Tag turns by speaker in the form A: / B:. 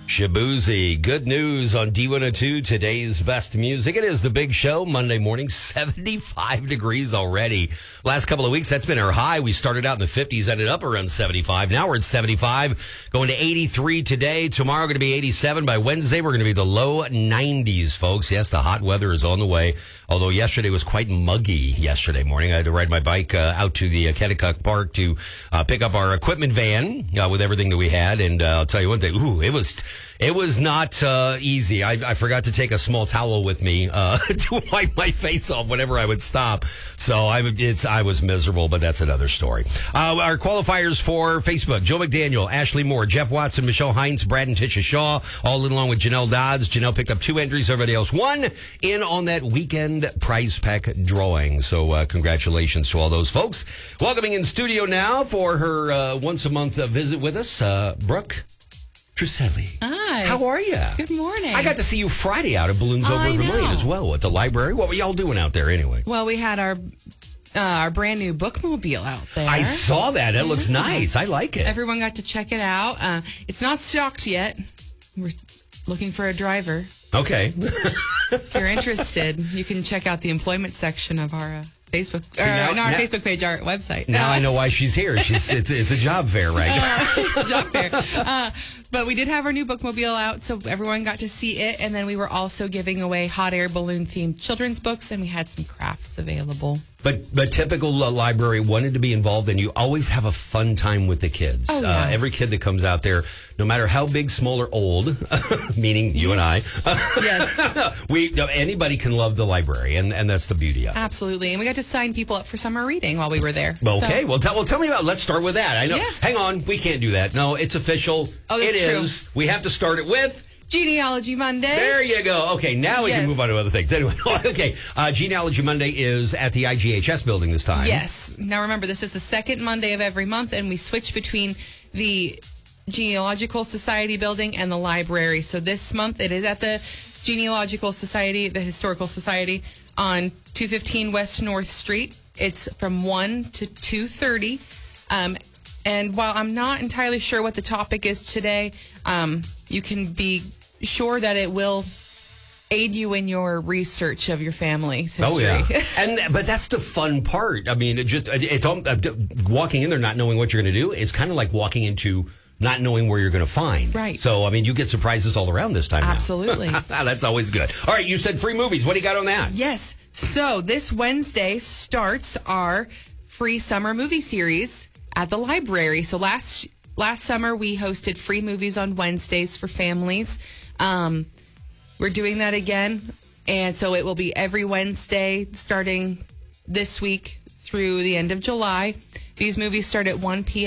A: Shabuzi, good news on D102, today's best music. It is the big show, Monday morning, 75 degrees already. Last couple of weeks, that's been our high. We started out in the 50s, ended up around 75. Now we're at 75, going to 83 today. Tomorrow going to be 87. By Wednesday, we're going to be the low 90s, folks. Yes, the hot weather is on the way. Although yesterday was quite muggy yesterday morning. I had to ride my bike out to the Kennecott Park to pick up our equipment van with everything that we had. And I'll tell you one thing, it was not easy. I forgot to take a small towel with me to wipe my face off whenever I would stop. So I was miserable, but that's another story. Our qualifiers for Facebook: Joe McDaniel, Ashley Moore, Jeff Watson, Michelle Hines, Brad and Tisha Shaw, all in along with Janelle Dodds. Janelle picked up 2 entries. Everybody else won in on that weekend prize pack drawing. So congratulations to all those folks. Welcoming in studio now for her once a month visit with us, Brooke Truselli.
B: Hi.
A: How are you?
B: Good morning.
A: I got to see you Friday out at Balloons Over Vermilion as well at the library. What were y'all doing out there anyway?
B: Well, we had our brand new bookmobile out there.
A: I saw that. It looks nice. I like it.
B: Everyone got to check it out. It's not stocked yet. We're looking for a driver.
A: Okay.
B: If you're interested, you can check out the employment section of our Facebook, Facebook page, our website.
A: Now I know why she's here. It's a job fair, right?
B: It's a job fair. But we did have our new bookmobile out, so everyone got to see it. And then we were also giving away hot air balloon themed children's books, and we had some crafts available.
A: But typical library wanted to be involved, and you always have a fun time with the kids.
B: Oh, yeah.
A: Every kid that comes out there, no matter how big, small, or old, meaning you and I,
B: yes,
A: anybody can love the library, and that's the beauty of it.
B: Absolutely. And we got to sign people up for summer reading while we were there.
A: Okay, well, tell me about. Let's start with that. I know.
B: Yeah.
A: Hang on, we can't do that. No, it's official.
B: Oh, that's true.
A: It is. We have to start it with
B: Genealogy Monday.
A: There you go. Okay, now we can move on to other things. Anyway, okay. Genealogy Monday is at the IGHS building this time.
B: Yes. Now remember, this is the second Monday of every month, and we switch between the Genealogical Society building and the library. So this month it is at the Genealogical Society, the Historical Society, on 215 West North Street. It's from 1 to 2:30. And while I'm not entirely sure what the topic is today, you can be sure that it will aid you in your research of your family's history.
A: Oh, yeah. But that's the fun part. I mean, it's walking in there not knowing what you're going to do is kind of like walking into not knowing where you're going to find.
B: Right.
A: So, I mean, you get surprises all around this time.
B: Absolutely.
A: That's always good. All right, you said free movies. What do you got on that?
B: Yes. So this Wednesday starts our free summer movie series at the library. So last summer we hosted free movies on Wednesdays for families. We're doing that again, and so it will be every Wednesday starting this week through the end of July. These movies start at 1 p.m.